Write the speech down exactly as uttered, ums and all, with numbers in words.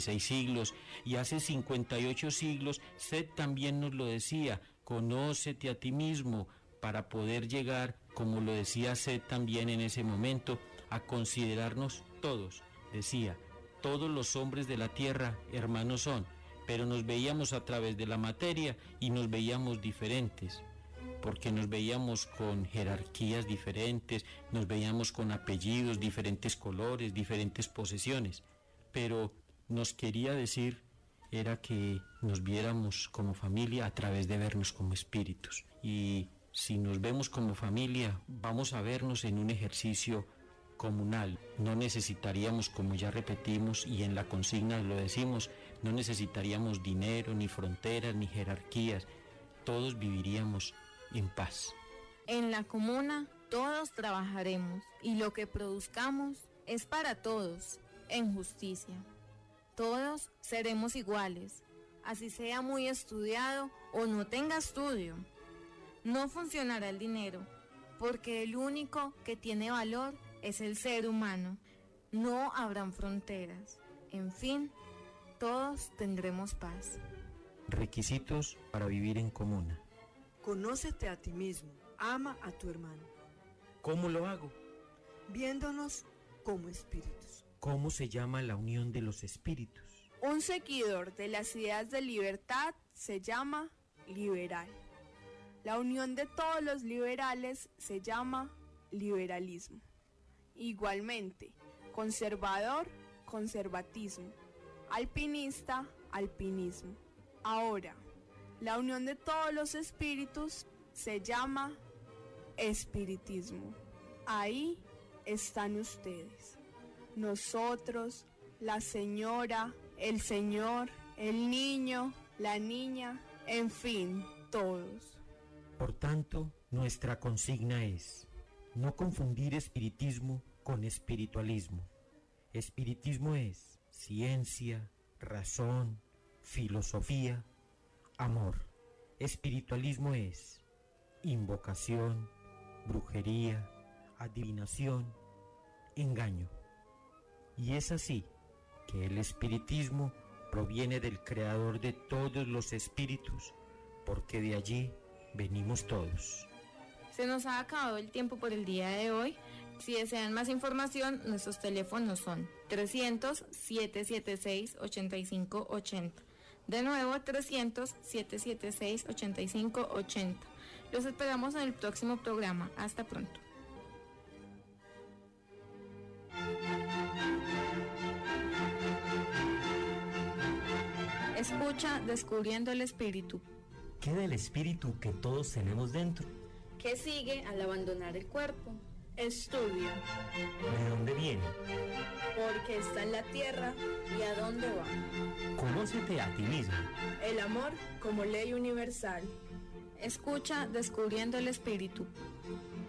veintiséis siglos, y hace cincuenta y ocho siglos Seth también nos lo decía: conócete a ti mismo, para poder llegar, como lo decía Seth también en ese momento, a considerarnos todos. Decía: todos los hombres de la tierra hermanos son, pero nos veíamos a través de la materia y nos veíamos diferentes, porque nos veíamos con jerarquías diferentes, nos veíamos con apellidos, diferentes colores, diferentes posesiones, pero nos quería decir era que nos viéramos como familia a través de vernos como espíritus. Y si nos vemos como familia, vamos a vernos en un ejercicio comunal. No necesitaríamos, como ya repetimos y en la consigna lo decimos, no necesitaríamos dinero, ni fronteras, ni jerarquías. Todos viviríamos en paz. En la comuna todos trabajaremos y lo que produzcamos es para todos, en justicia. Todos seremos iguales, así sea muy estudiado o no tenga estudio. No funcionará el dinero, porque el único que tiene valor es el ser humano. No habrán fronteras. En fin, todos tendremos paz. Requisitos para vivir en comuna. Conócete a ti mismo, ama a tu hermano. ¿Cómo lo hago? Viéndonos como espíritus. ¿Cómo se llama la unión de los espíritus? Un seguidor de las ideas de libertad se llama liberal. La unión de todos los liberales se llama liberalismo. Igualmente, conservador, conservatismo. Alpinista, alpinismo. Ahora, la unión de todos los espíritus se llama espiritismo. Ahí están ustedes. Nosotros, la señora, el señor, el niño, la niña, en fin, todos. Por tanto, nuestra consigna es no confundir espiritismo con espiritualismo. Espiritismo es ciencia, razón, filosofía, amor. Espiritualismo es invocación, brujería, adivinación, engaño. Y es así que el espiritismo proviene del creador de todos los espíritus, porque de allí venimos todos. Se nos ha acabado el tiempo por el día de hoy. Si desean más información, nuestros teléfonos son trescientos, siete siete seis, ochenta y cinco ochenta. De nuevo, trescientos, siete siete seis, ochenta y cinco ochenta. Los esperamos en el próximo programa. Hasta pronto. Escucha Descubriendo el Espíritu. ¿Qué del espíritu que todos tenemos dentro? ¿Qué sigue al abandonar el cuerpo? Estudia, ¿De dónde viene? porque está en la tierra y a dónde va. Conócete a ti mismo. El amor como ley universal. Escucha Descubriendo el Espíritu.